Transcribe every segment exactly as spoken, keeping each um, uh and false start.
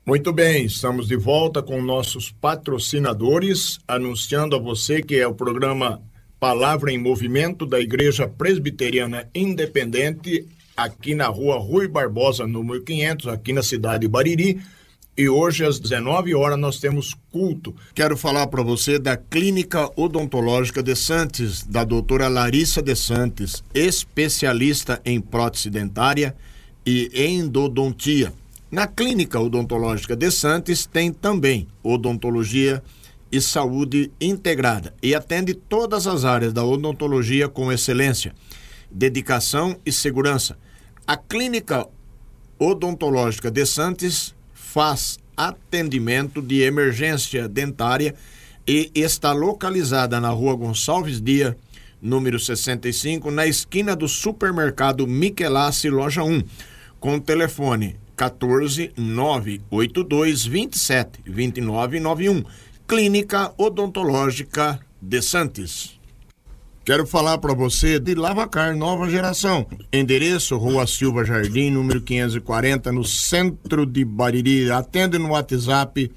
Muito bem, estamos de volta com nossos patrocinadores, anunciando a você que é o programa Palavra em Movimento da Igreja Presbiteriana Independente, aqui na rua Rui Barbosa, número quinhentos, aqui na cidade de Bariri. E hoje às dezenove horas nós temos culto. Quero falar para você da Clínica Odontológica de Santos, da doutora Larissa de Santos, especialista em prótese dentária e endodontia. Na Clínica Odontológica de Santos tem também odontologia e saúde integrada e atende todas as áreas da odontologia com excelência, dedicação e segurança. A Clínica Odontológica de Santos faz atendimento de emergência dentária e está localizada na rua Gonçalves Dias, número sessenta e cinco, na esquina do supermercado Michelassi, loja um, com o telefone quatorze, nove oito dois, vinte e sete, vinte e nove noventa e um. Clínica Odontológica de Santos. Quero falar para você de Lavacar Nova Geração. Endereço Rua Silva Jardim, número quinhentos e quarenta, no centro de Bariri. Atende no WhatsApp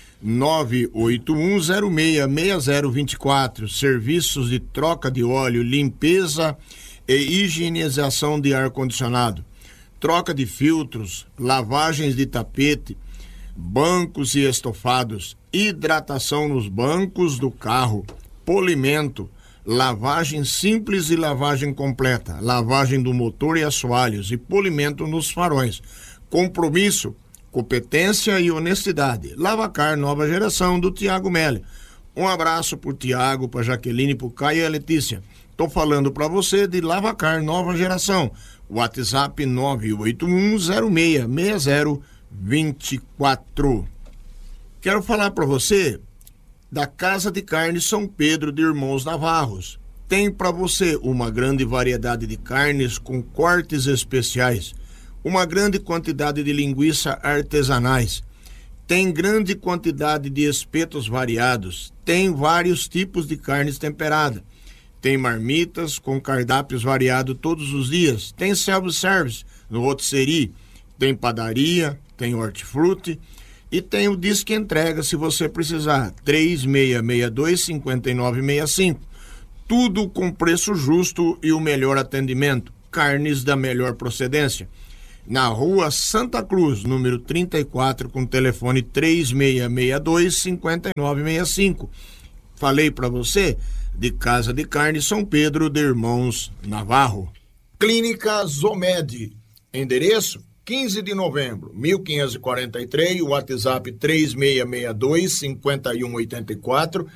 nove oito um zero seis seis zero dois quatro. Serviços de troca de óleo, limpeza e higienização de ar-condicionado, troca de filtros, lavagens de tapete, bancos e estofados, hidratação nos bancos do carro, polimento, lavagem simples e lavagem completa, lavagem do motor e assoalhos e polimento nos farões. Compromisso, competência e honestidade. Lavacar Nova Geração, do Tiago Melli. Um abraço pro Tiago, pra Jaqueline, pro Caio e a Letícia. Tô falando para você de Lavacar Nova Geração. WhatsApp nove oito um zero seis seis zero dois quatro. Quero falar para você da Casa de Carne São Pedro de Irmãos Navarros. Tem para você uma grande variedade de carnes com cortes especiais, uma grande quantidade de linguiça artesanais, tem grande quantidade de espetos variados, tem vários tipos de carnes temperadas, tem marmitas com cardápios variados todos os dias, tem self-service no rotisserie, tem padaria, tem hortifruti e tem o disque entrega se você precisar, três seis seis dois, cinco nove seis cinco. Tudo com preço justo e o melhor atendimento, carnes da melhor procedência. Na rua Santa Cruz, número trinta e quatro, com telefone três seis seis dois, cinco nove seis cinco. Falei para você de Casa de Carne São Pedro de Irmãos Navarro. Clínica Zomed, endereço quinze de novembro, mil quinhentos e quarenta e três, WhatsApp três seis seis dois, cinco um oito quatro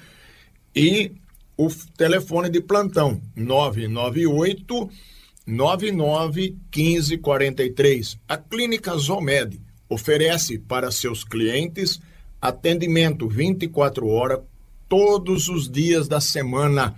e o telefone de plantão nove nove oito, nove nove um cinco quatro três. A Clínica Zomed oferece para seus clientes atendimento vinte e quatro horas, todos os dias da semana,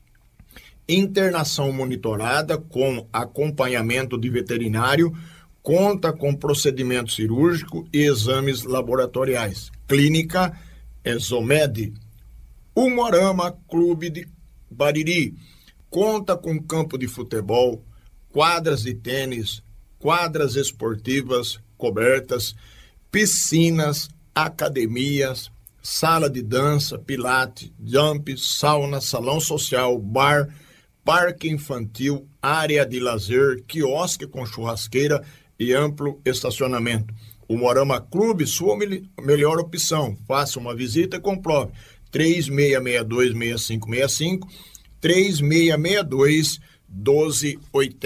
internação monitorada com acompanhamento de veterinário, conta com procedimento cirúrgico e exames laboratoriais. Clínica Zomed. Umuarama Clube de Bariri conta com campo de futebol, quadras de tênis, quadras esportivas cobertas, piscinas, academias, sala de dança, pilates, jump, sauna, salão social, bar, parque infantil, área de lazer, quiosque com churrasqueira e amplo estacionamento. O Umuarama Clube, sua melhor opção. Faça uma visita e comprove. três seis seis dois, seis cinco seis cinco, três seis seis dois, um dois oito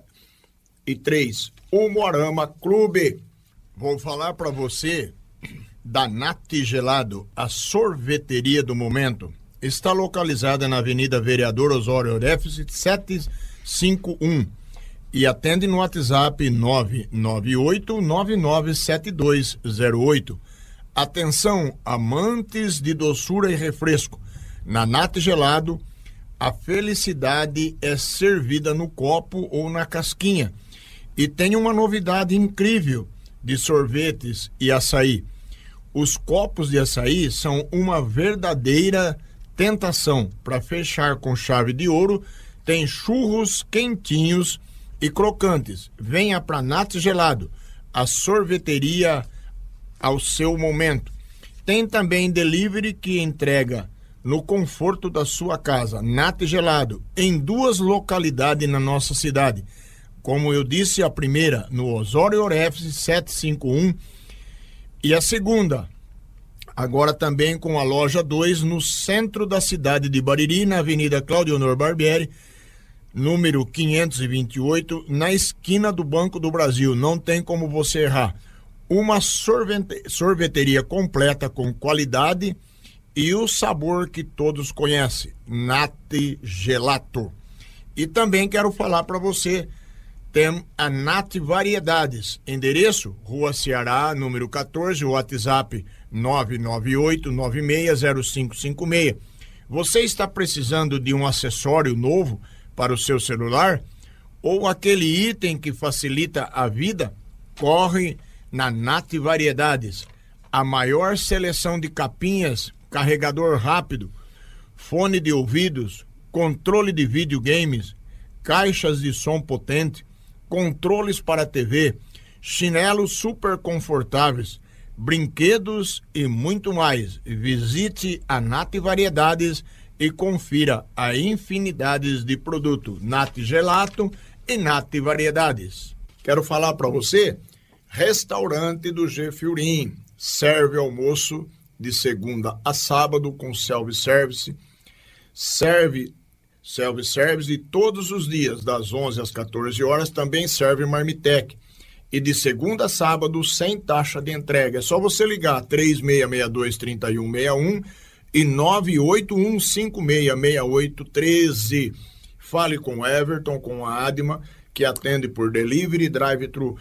três. Umuarama Clube. Vou falar para você da Nati Gelado, a sorveteria do momento. Está localizada na Avenida Vereador Osório Déficit setecentos e cinquenta e um e atende no WhatsApp nove nove oito, nove nove sete dois zero oito. Atenção, amantes de doçura e refresco. Na Nati Gelado, a felicidade é servida no copo ou na casquinha. E tem uma novidade incrível de sorvetes e açaí. Os copos de açaí são uma verdadeira tentação. Para fechar com chave de ouro, tem churros quentinhos e crocantes. Venha para Nati Gelado, a sorveteria ao seu momento. Tem também delivery que entrega no conforto da sua casa, Nat Gelado, em duas localidades na nossa cidade. Como eu disse, a primeira no Osório Orefes setecentos e cinquenta e um e a segunda, agora também com a loja dois no centro da cidade de Bariri, na Avenida Claudio Honor Barbieri, número quinhentos e vinte e oito, na esquina do Banco do Brasil. Não tem como você errar. Uma sorvete, sorveteria completa com qualidade e o sabor que todos conhecem, Nat Gelato. E também quero falar para você, tem a Nat Variedades, endereço Rua Ceará, número quatorze, WhatsApp nove nove oito nove seis zero cinco cinco seis. Você está precisando de um acessório novo para o seu celular? Ou aquele item que facilita a vida? Corre na Nat Variedades. A maior seleção de capinhas, carregador rápido, fone de ouvidos, controle de videogames, caixas de som potente, controles para T V, chinelos super confortáveis, brinquedos e muito mais. Visite a Nat Variedades e confira a infinidades de produtos Nat Gelato e Nat Variedades. Quero falar para você, restaurante do G. Fiorin, serve almoço de segunda a sábado com self-service, serve self-service e todos os dias, das onze às quatorze horas, também serve marmitex. E de segunda a sábado, sem taxa de entrega. É só você ligar três seis seis dois, três um seis um e nove oito um cinco seis seis oito um três. Fale com o Everton, com a Adma, que atende por delivery e drive-thru.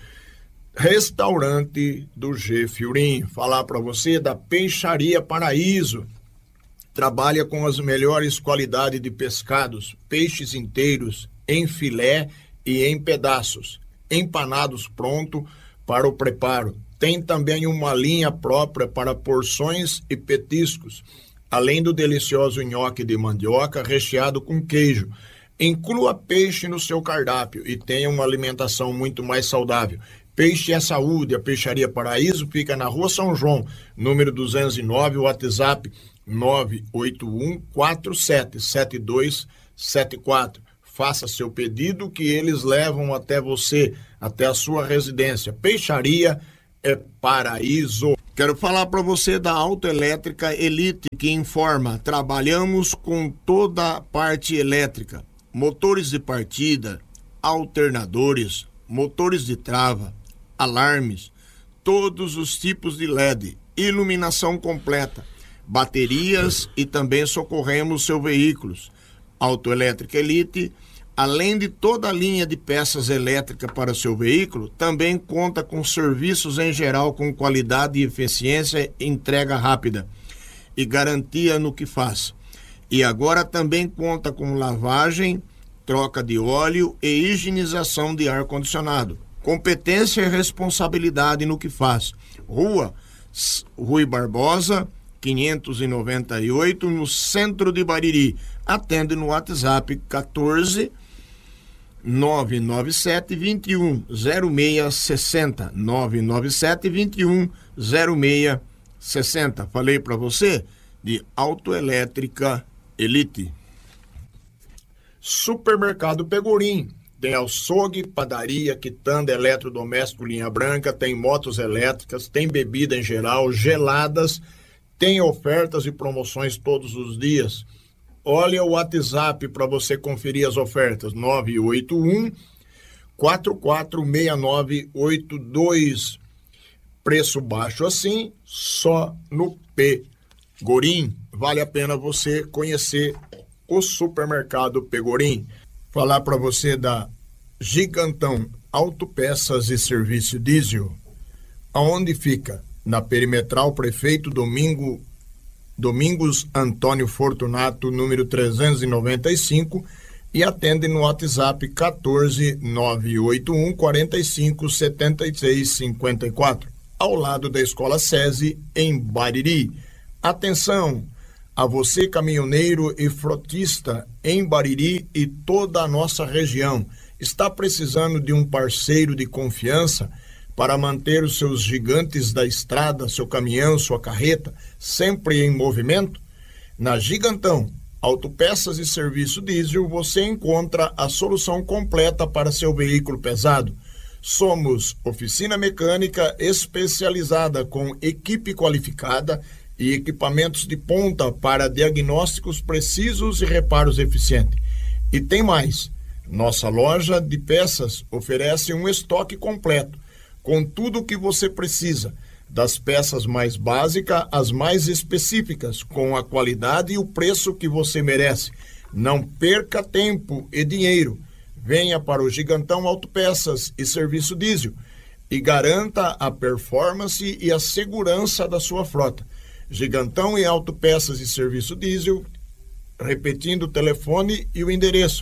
Restaurante do G. Fiorin. Falar para você da Peixaria Paraíso. Trabalha com as melhores qualidades de pescados, peixes inteiros, em filé e em pedaços, empanados pronto para o preparo. Tem também uma linha própria para porções e petiscos, além do delicioso nhoque de mandioca recheado com queijo. Inclua peixe no seu cardápio e tenha uma alimentação muito mais saudável. Peixe é saúde. A Peixaria Paraíso fica na Rua São João, número duzentos e nove, WhatsApp nove oito um quatro sete sete dois sete quatro. Faça seu pedido que eles levam até você, até a sua residência. Peixaria é Paraíso. Quero falar para você da Autoelétrica Elite, que informa: trabalhamos com toda a parte elétrica, motores de partida, alternadores, motores de trava, alarmes, todos os tipos de L E D, iluminação completa, baterias e também socorremos seus veículos. Autoelétrica Elite, além de toda a linha de peças elétricas para seu veículo, também conta com serviços em geral com qualidade e eficiência, entrega rápida e garantia no que faz. E agora também conta com lavagem, troca de óleo e higienização de ar-condicionado. Competência e responsabilidade no que faz. Rua Rui Barbosa, quinhentos e noventa e oito, no centro de Bariri. Atende no WhatsApp quatorze nove nove sete vinte e um zero seis sessenta, nove nove sete vinte e um zero seis sessenta. Falei para você de Autoelétrica Elite. Supermercado Pegorim. Tem açougue, padaria, quitanda, eletrodoméstico, linha branca, tem motos elétricas, tem bebida em geral, geladas, tem ofertas e promoções todos os dias. Olha o WhatsApp para você conferir as ofertas, nove oito um quatro quatro seis nove oito dois. Preço baixo assim, só no Pegorim. Vale a pena você conhecer o Supermercado Pegorim. Falar para você da Gigantão Autopeças e Serviço Diesel. Aonde fica? Na Perimetral Prefeito Domingo, Domingos Antônio Fortunato, número trezentos e noventa e cinco, e atende no WhatsApp quatorze nove oito um quarenta e cinco setenta e seis cinquenta e quatro, ao lado da Escola SESI, em Bariri. Atenção! A você, caminhoneiro e frotista em Bariri e toda a nossa região, está precisando de um parceiro de confiança para manter os seus gigantes da estrada, seu caminhão, sua carreta, sempre em movimento? Na Gigantão Autopeças e Serviço Diesel, você encontra a solução completa para seu veículo pesado. Somos oficina mecânica especializada com equipe qualificada e equipamentos de ponta para diagnósticos precisos e reparos eficientes. E tem mais, nossa loja de peças oferece um estoque completo, com tudo o que você precisa, das peças mais básicas às mais específicas, com a qualidade e o preço que você merece. Não perca tempo e dinheiro. Venha para o Gigantão Autopeças e Serviço Diesel e garanta a performance e a segurança da sua frota. Gigantão e Autopeças e Serviço Diesel, repetindo o telefone e o endereço: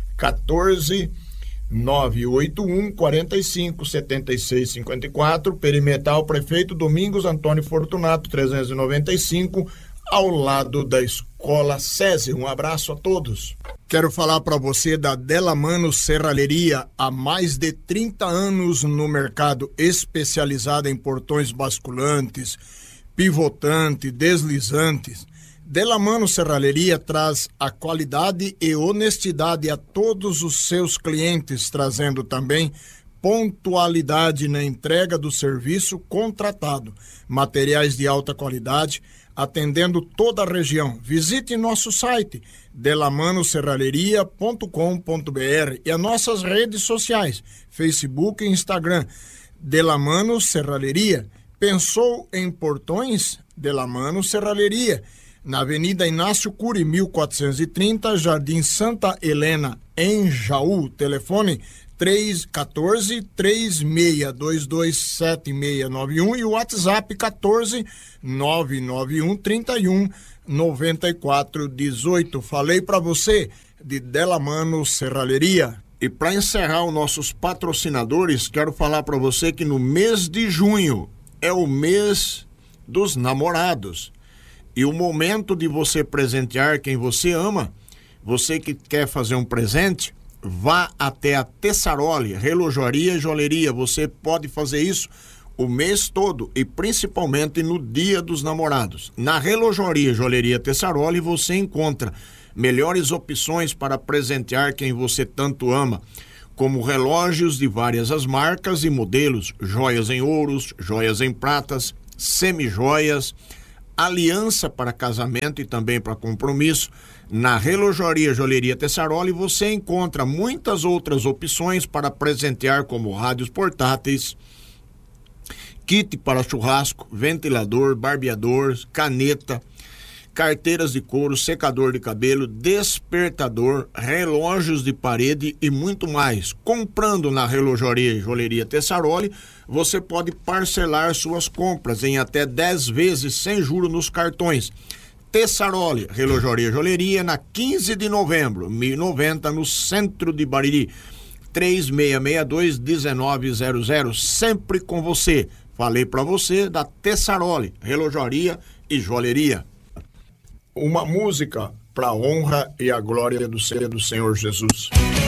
quatorze, nove oito um, quarenta e cinco, setenta e seis, cinquenta e quatro, Perimetral Prefeito Domingos Antônio Fortunato, trezentos e noventa e cinco, ao lado da Escola SESI. Um abraço a todos. Quero falar para você da Delamano Serralheria, há mais de trinta anos no mercado, especializada em portões basculantes, pivotantes, deslizantes. Delamano Serralheria traz a qualidade e honestidade a todos os seus clientes, trazendo também pontualidade na entrega do serviço contratado, materiais de alta qualidade, atendendo toda a região. Visite nosso site delamano serralheria ponto com ponto b r e as nossas redes sociais, Facebook e Instagram. Delamano Serralheria. Pensou em portões? Delamano Serralheria. Na Avenida Inácio Cury, mil quatrocentos e trinta, Jardim Santa Helena, em Jaú. Telefone três um quatro, três seis dois dois, sete seis nove um e o WhatsApp quatorze, nove nove um, trinta e um, noventa e quatro, dezoito. Falei para você de Delamano Serralheria. E para encerrar os nossos patrocinadores, quero falar para você que no mês de junho é o mês dos namorados. E o momento de você presentear quem você ama, você que quer fazer um presente, vá até a Tessaroli, Relojoaria e Joalheria. Você pode fazer isso o mês todo e principalmente no Dia dos Namorados. Na Relojoaria e Joalheria Tessaroli você encontra melhores opções para presentear quem você tanto ama, como relógios de várias as marcas e modelos, joias em ouros, joias em pratas, semijoias, aliança para casamento e também para compromisso. Na Relojoaria Joalheria Tessaroli você encontra muitas outras opções para presentear, como rádios portáteis, kit para churrasco, ventilador, barbeador, caneta, carteiras de couro, secador de cabelo, despertador, relógios de parede e muito mais. Comprando na Relojoaria e Joalheria Tessaroli, você pode parcelar suas compras em até dez vezes sem juros nos cartões. Tessaroli, Relojoaria e Joalheria, na quinze de novembro, mil e noventa, no centro de Bariri. três seis seis dois, um nove zero zero, sempre com você. Falei para você da Tessaroli, Relojoaria e Joalheria. Uma música para a honra e a glória do Senhor Jesus.